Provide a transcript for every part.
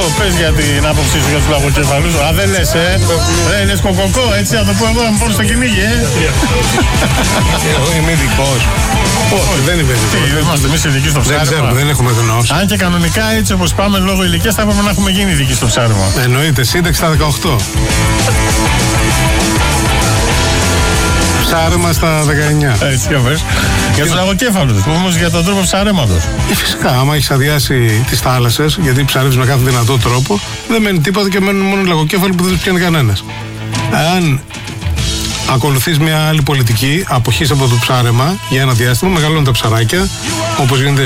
Πες για την άποψή σου για τους λαγοκέφαλους. Α, δεν λες, δεν λες κοκοκό, έτσι, να το πω εγώ, να μου πόνω στο κυνήγι, Εγώ είμαι ειδικός. Όχι, δεν είμαι ειδικός. Δεν είμαστε εμείς ειδικοί στο ψάρεμα. Δεν ξέρουμε, δεν έχουμε γνώση. Αν και κανονικά έτσι όπως πάμε λόγω ηλικίας θα έπρεπε να έχουμε γίνει ειδικοί στο ψάρεμα. Εννοείται, σύνταξη στα 18. Ψάρεμα στα 19. Έτσι και πες. Για τους λαγοκέφαλους, όμως για τον τρόπο ψαρέματος. Φυσικά, άμα έχεις αδειάσει τις θάλασσες, γιατί ψαρεύεις με κάθε δυνατό τρόπο, δεν μένει τίποτα και μένουν μόνο λαγοκέφαλοι που δεν τους πιάνει κανένας. Αν ακολουθείς μια άλλη πολιτική, αποχής από το ψάρεμα για ένα διάστημα, μεγαλώνουν τα ψαράκια, όπως γίνεται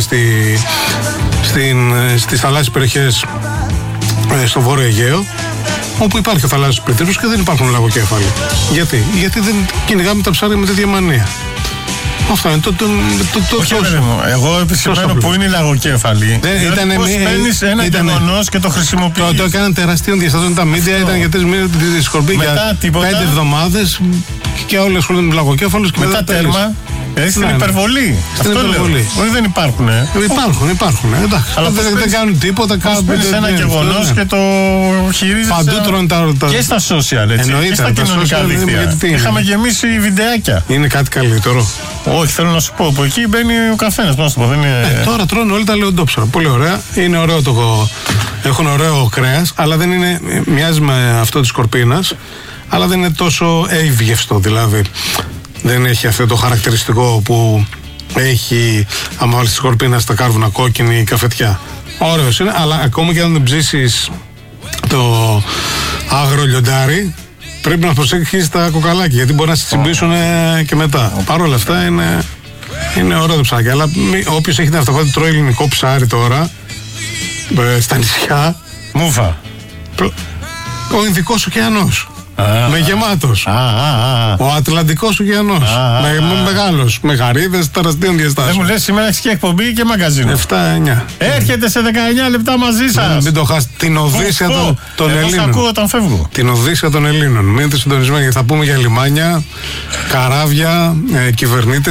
στις θαλάσσιες περιοχές στο Βόρειο Αιγαίο, όπου υπάρχει ο θαλάσσιος πληθυσμός και δεν υπάρχουν λαγοκέφαλοι. Γιατί δεν κυνηγάμε τα ψάρια με τέτοια μανία. Αυτό είναι Όχι, εγώ επισημαίνω που είναι οι λαγοκέφαλοι. Πώς παίρνεις ένα γεγονός και το χρησιμοποιείς. Το έκαναν τεραστίων διαστάσεων τα μίντια, ήταν για 3 μήνες τη σκορπή για 5 εβδομάδες και όλοι ασχολούνται με λαγοκέφαλους και μετά τέρμα. Στην υπερβολή. Αυτό λέω. Όχι, δεν υπάρχουν. Υπάρχουν. Αλλά δεν κάνουν τίποτα. Παίρνεις ένα γεγονός και το χειρίζεσαι. Παντού τρώνε τα. Και στα social, έτσι. Και στα κοινωνικά δίκτυα. Είχαμε γεμίσει βιντεάκια. Είναι κάτι καλύτερο. Όχι, θέλω να σου πω. Από εκεί μπαίνει ο καθένας. Τώρα τρώνε όλοι τα λεοντόψαρα. Πολύ ωραία. Είναι ωραίο έχουν ωραίο κρέας, αλλά δεν είναι. Μοιάζει με αυτό της σκορπίνας, αλλά δεν είναι τόσο ευγευστό. Δηλαδή δεν έχει αυτό το χαρακτηριστικό που έχει άμα βάλεις τη σκορπίνα στα κάρβουνα κόκκινη ή καφετιά. Ωραίος είναι, αλλά ακόμα και αν δεν ψήσεις το άγρο λιοντάρι, πρέπει να προσέξεις τα κοκαλάκια, γιατί μπορεί να σε τσιμπήσουν και μετά. Παρ' όλα αυτά είναι ωραίο το ψάρι. Αλλά όποιος έχει την αυταπάτη τρώει ελληνικό ψάρι τώρα στα νησιά, μούφα. Ο Ινδικός ωκεανός. Με γεμάτος. Ο Ατλαντικός ωκεανός. Μεγάλος. Με γαρίδες τεραστίων διαστάσεων. Δεν μου λες σήμερα έχεις και εκπομπή και μαγκαζίνο. 7-9. Έρχεται σε 19 λεπτά μαζί σας. Μην το χάσετε. Την Οδύσσια των Ελλήνων. Εγώ ακούω όταν φεύγω. Την Οδύσσια των Ελλήνων. Μείνετε συντονισμένοι, θα πούμε για λιμάνια, καράβια, κυβερνήτες.